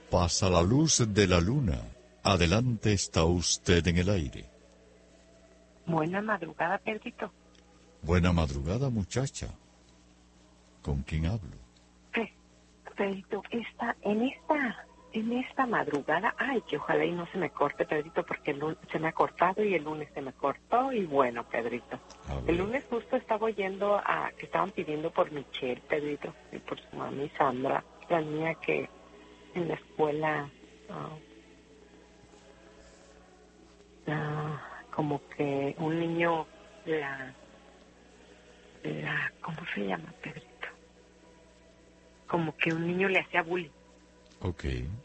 Pasa la luz de la luna. Adelante está usted en el aire. Buena madrugada, Pedrito. Buena madrugada, muchacha. ¿Con quién hablo? Pedrito, en esta madrugada, ay, que ojalá y no se me corte, Pedrito, porque el lunes se me ha cortado y el lunes se me cortó, y bueno, Pedrito. El lunes justo estaba oyendo que estaban pidiendo por Michelle, Pedrito, y por su mami Sandra, la niña que en la escuela, como que un niño, ¿cómo se llama, Pedrito? Como que un niño le hacía bullying. Ok.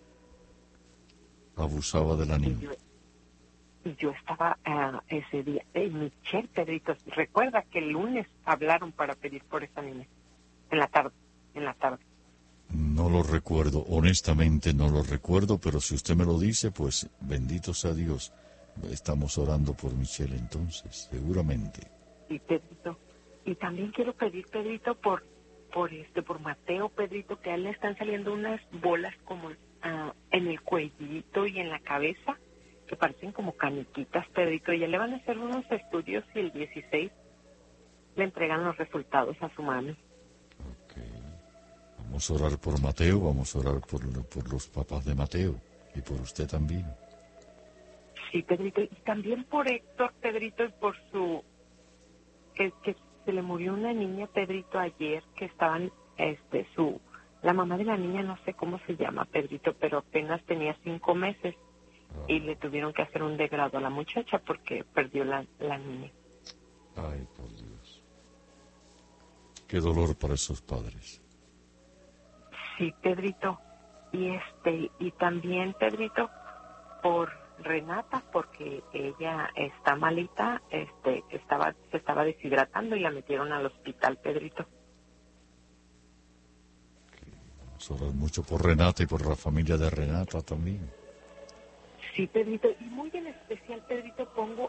Abusaba de la niña. Y yo estaba ese día. Michelle, Pedrito, recuerda que el lunes hablaron para pedir por esa niña. En la tarde. No lo recuerdo, honestamente no lo recuerdo, pero si usted me lo dice, pues bendito sea Dios. Estamos orando por Michelle entonces, seguramente. Y Pedrito, y también quiero pedir, Pedrito, por Mateo, Pedrito, que a él le están saliendo unas bolas como en el cuellito y en la cabeza, que parecen como caniquitas, Pedrito, y ya le van a hacer unos estudios y el 16 le entregan los resultados a su mami. Ok. Vamos a orar por Mateo, vamos a orar por los papás de Mateo y por usted también. Sí, Pedrito, y también por Héctor, Pedrito, y por que se le murió una niña, Pedrito, ayer, que estaban, la mamá de la niña, no sé cómo se llama, Pedrito, pero apenas tenía 5 meses y le tuvieron que hacer un degrado a la muchacha porque perdió la niña. Ay, por Dios. Qué dolor para esos padres. Sí, Pedrito, y también, Pedrito, por Renata, porque ella está malita, se estaba deshidratando y la metieron al hospital, Pedrito. Vamos a orar mucho por Renata y por la familia de Renata también. Sí, Pedrito, y muy en especial, Pedrito, pongo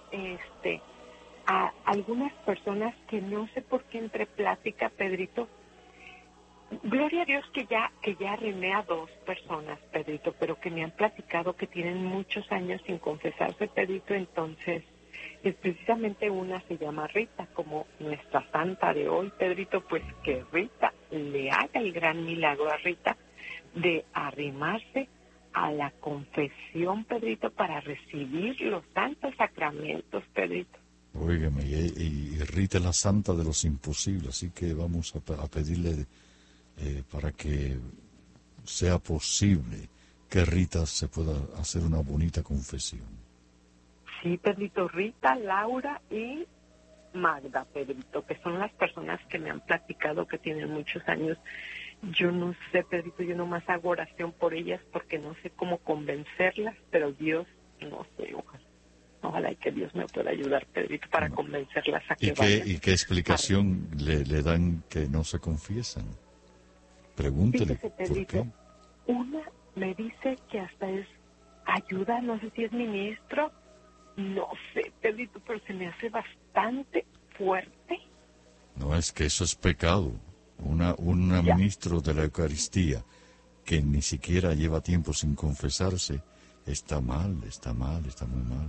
a algunas personas que no sé por qué entre plática, Pedrito. Gloria a Dios que ya arreglé a 2 personas, Pedrito, pero que me han platicado que tienen muchos años sin confesarse, Pedrito. Entonces, precisamente una se llama Rita, como nuestra santa de hoy, Pedrito, pues que Rita le haga el gran milagro a Rita de arrimarse a la confesión, Pedrito, para recibir los santos sacramentos, Pedrito. Óigame, y Rita es la santa de los imposibles, así que vamos a pedirle para que sea posible que Rita se pueda hacer una bonita confesión. Sí, Pedrito, Rita, Laura y Magda, Pedrito, que son las personas que me han platicado que tienen muchos años. Yo no sé, Pedrito, yo nomás hago oración por ellas porque no sé cómo convencerlas, pero Dios, no sé, ojalá y que Dios me pueda ayudar, Pedrito, para convencerlas a que vayan. ¿Y qué explicación le dan que no se confiesan? Pregúntele, Fíjese, ¿por Pedrito, qué? una me dice que hasta es ayuda, no sé si es ministro, no sé, Pedrito, pero se me hace bastante fuerte. No, es que eso es pecado. Un ministro de la Eucaristía que ni siquiera lleva tiempo sin confesarse, está mal, está muy mal.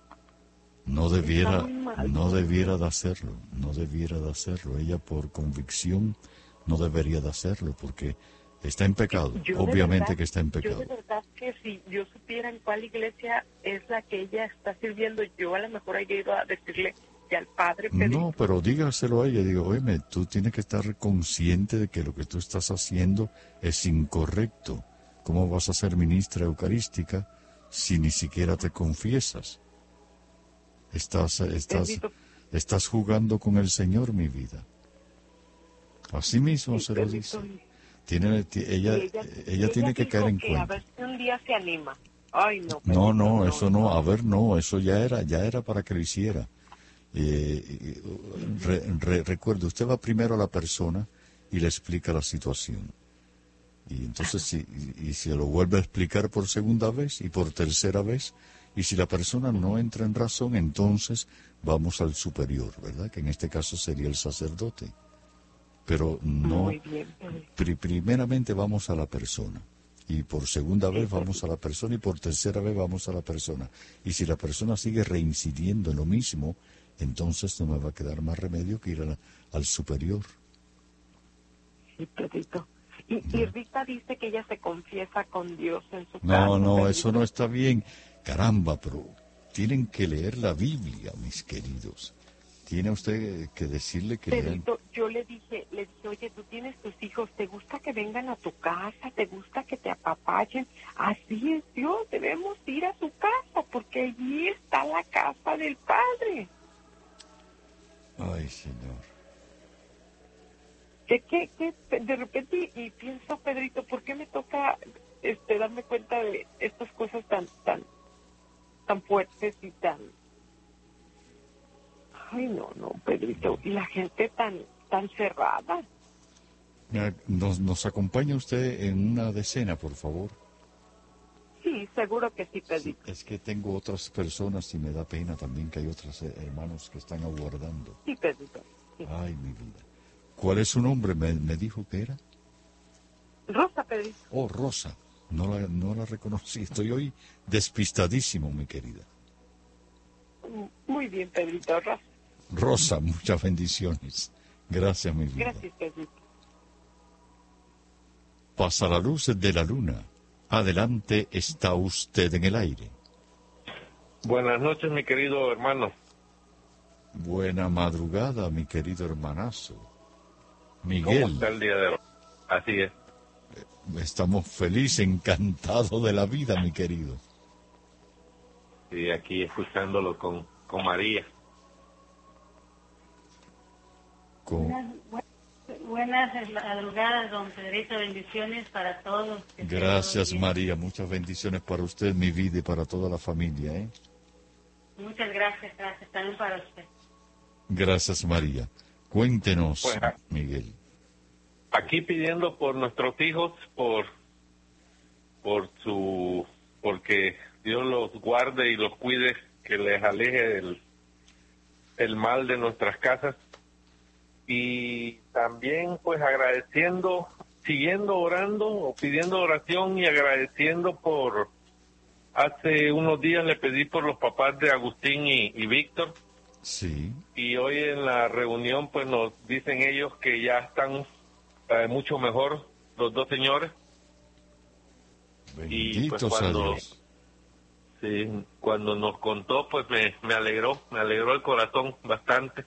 No debiera de hacerlo. Ella por convicción no debería de hacerlo porque está en pecado. Obviamente que está en pecado. Yo de verdad que si yo supiera en cuál iglesia es la que ella está sirviendo, yo a lo mejor haya ido a decirle que al padre Pedrito. No, pero dígaselo a ella, oye, tú tienes que estar consciente de que lo que tú estás haciendo es incorrecto. ¿Cómo vas a ser ministra eucarística si ni siquiera te confiesas? Estás jugando con el Señor, mi vida. Así mismo se lo dice. Ella tiene que caer en cuenta. A ver si un día se anima. Ay, no. Pedrito, no, eso ya era para que lo hiciera. Recuerde, usted va primero a la persona y le explica la situación. Y entonces, si se lo vuelve a explicar por segunda vez y por tercera vez, y si la persona no entra en razón, entonces vamos al superior, ¿verdad? Que en este caso sería el sacerdote. Pero no, primeramente vamos a la persona. Y por segunda vez vamos a la persona y por tercera vez vamos a la persona. Y si la persona sigue reincidiendo en lo mismo, entonces no me va a quedar más remedio que ir al superior. Sí, Pedrito. Y Rita dice que ella se confiesa con Dios en su casa. No, Pedrito. eso no está bien. Caramba, pero tienen que leer la Biblia, mis queridos. Tiene usted que decirle que lean. Pedrito, yo le dije, oye, tú tienes tus hijos, ¿te gusta que vengan a tu casa? ¿Te gusta que te apapachen? Así es Dios, debemos ir a su casa, porque allí está la casa del Padre. Ay, Señor. Que de repente, y pienso, Pedrito, ¿por qué me toca darme cuenta de estas cosas tan fuertes y tan... Ay, no, Pedrito, y la gente tan cerrada. ¿Nos acompaña usted en una decena, por favor? Sí, seguro que sí, Pedrito. Sí, es que tengo otras personas y me da pena también que hay otros hermanos que están aguardando. Sí, Pedrito. Sí. Ay, mi vida. ¿Cuál es su nombre? ¿Me dijo que era? Rosa, Pedrito. Oh, Rosa. No la reconocí. Estoy hoy despistadísimo, mi querida. Muy bien, Pedrito. Rosa. Rosa, muchas bendiciones. Gracias, mi vida. Gracias, Pedrito. Pasa la luz de la luna. Adelante, está usted en el aire. Buenas noches, mi querido hermano. Buena madrugada, mi querido hermanazo. ¿Cómo Miguel. está el día de hoy? Así es. Estamos felices, encantados de la vida, mi querido. Sí, aquí escuchándolo con María. Buenas madrugadas, don Pedrito, bendiciones para todos. Gracias, María, muchas bendiciones para usted, mi vida, y para toda la familia, ¿eh? Muchas gracias también para usted. Gracias, María. Cuéntenos, Pues, Miguel. Aquí pidiendo por nuestros hijos, porque Dios los guarde y los cuide, que les aleje el mal de nuestras casas. Y también pues agradeciendo, siguiendo orando o pidiendo oración y agradeciendo por, hace unos días le pedí por los papás de Agustín y Víctor. Sí. Y hoy en la reunión pues nos dicen ellos que ya están mucho mejor los dos señores. Benditos y pues a Dios. Sí, cuando nos contó pues me alegró el corazón bastante.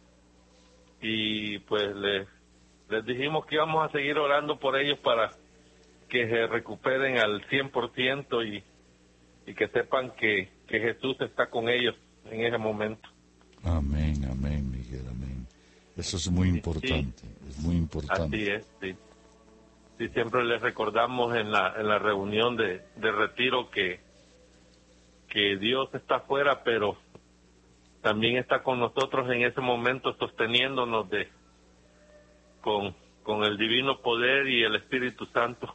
Y pues les dijimos que íbamos a seguir orando por ellos para que se recuperen al 100% y que sepan que Jesús está con ellos en ese momento. Amén, amén, Miguel, amén. Eso es muy importante, es muy importante. Así es, sí. Sí, siempre les recordamos en la reunión de retiro que Dios está afuera, pero también está con nosotros en ese momento, sosteniéndonos con el divino poder y el Espíritu Santo.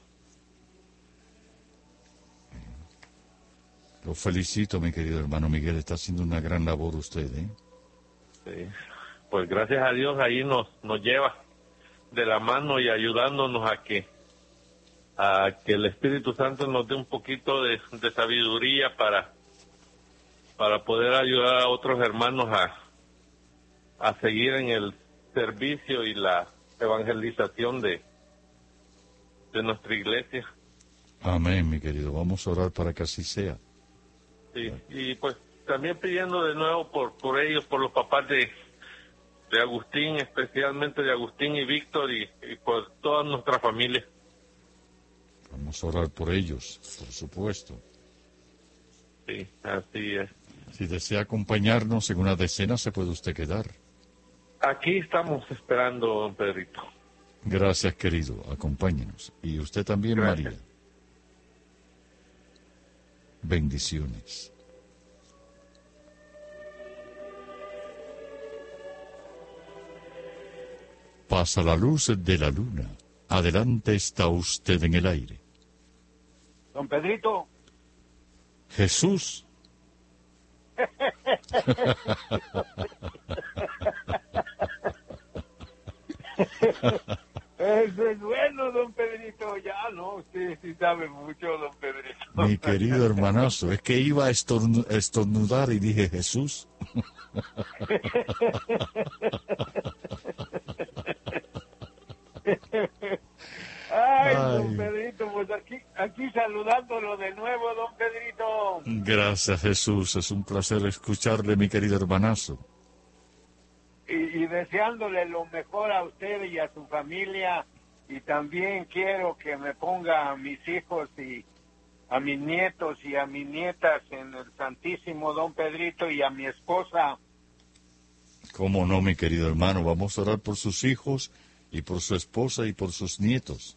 Lo felicito, mi querido hermano Miguel, está haciendo una gran labor usted, ¿eh? Sí. Pues gracias a Dios ahí nos lleva de la mano y ayudándonos a que el Espíritu Santo nos dé un poquito de sabiduría para poder ayudar a otros hermanos a seguir en el servicio y la evangelización de nuestra iglesia. Amén, mi querido. Vamos a orar para que así sea. Sí, y pues también pidiendo de nuevo por ellos, por los papás de Agustín, especialmente de Agustín y Víctor y por toda nuestra familia. Vamos a orar por ellos, por supuesto. Sí, así es. Si desea acompañarnos en una decena, se puede usted quedar. Aquí estamos esperando, don Pedrito. Gracias, querido. Acompáñenos. Y usted también, Gracias. María. Bendiciones. Pasa la luz de la luna. Adelante, está usted en el aire. Don Pedrito. Jesús. Eso es bueno, don Pedrito. Ya no, usted sí sabe mucho, don Pedrito. Mi querido hermanazo, es que iba a estornudar y dije, Jesús. Ay, Ay. don Pedrito, pues aquí saludándolo de nuevo, don Pedrito. Gracias, Jesús. Es un placer escucharle, mi querido hermanazo. Y deseándole lo mejor a usted y a su familia. Y también quiero que me ponga a mis hijos y a mis nietos y a mis nietas en el Santísimo, don Pedrito, y a mi esposa. ¿Cómo no, mi querido hermano? Vamos a orar por sus hijos y por su esposa y por sus nietos.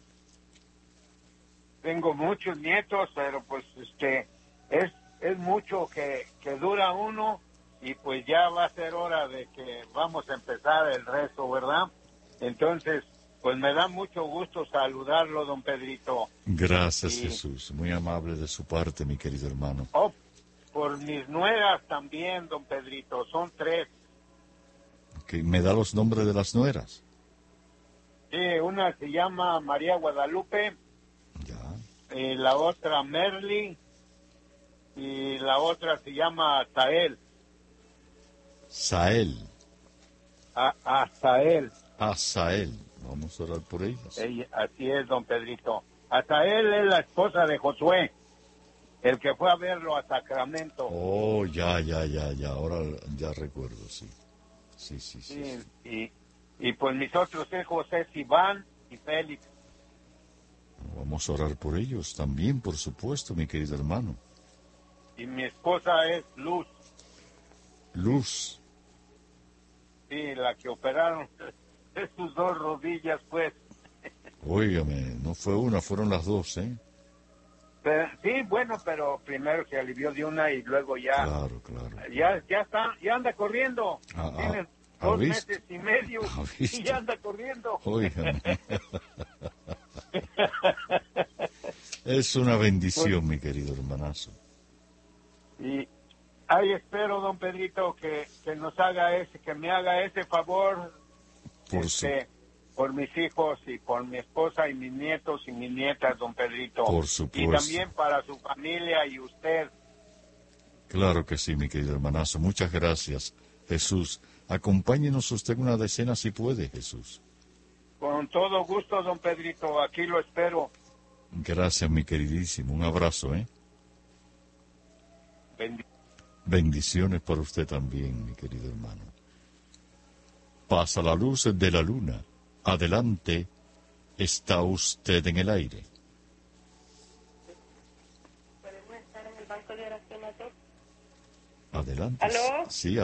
Tengo muchos nietos, pero pues es mucho que dura uno, y pues ya va a ser hora de que vamos a empezar el resto, ¿verdad? Entonces, pues me da mucho gusto saludarlo, don Pedrito. Gracias, Y- Jesús. Muy amable de su parte, mi querido hermano. Oh, por mis nueras también, don Pedrito, son 3. Que me da los nombres de las nueras. Sí, una se llama María Guadalupe, Ya. y la otra Merly, y la otra se llama Sael. Sael. Sael. Asael. Vamos a orar por ellas. Así es, don Pedrito. Sael es la esposa de Josué, el que fue a verlo a Sacramento. Oh, ya. Ahora ya recuerdo, sí. Sí. Sí, y pues mis otros hijos es Iván y Félix. Vamos a orar por ellos también, por supuesto, mi querido hermano. Y mi esposa es Luz, Luz. sí, la que operaron de sus 2 rodillas, pues. Óigame, no fue una, fueron las dos, ¿eh? Sí, bueno, pero primero se alivió de una y luego ya, Claro. ya está, ya anda corriendo. Tiene ¿ha 2 visto? meses y medio ¿Ha visto? y ya anda corriendo. Óigame. Es una bendición, mi querido hermanazo. Y ahí espero, don Pedrito, que nos haga que me haga ese favor, por mis hijos y por mi esposa y mis nietos y mis nietas, don Pedrito. Por supuesto. Y también para su familia y usted. Claro que sí, mi querido hermanazo. Muchas gracias, Jesús. Acompáñenos usted una decena si puede, Jesús. Con todo gusto, don Pedrito, aquí lo espero. Gracias, mi queridísimo. Un abrazo, ¿eh? Bendiciones. Bendiciones para usted también, mi querido hermano. Pasa la luz de la luna. Adelante, está usted en el aire. ¿Podemos estar en el banco de oración a todos? Adelante. ¿Aló? Sí,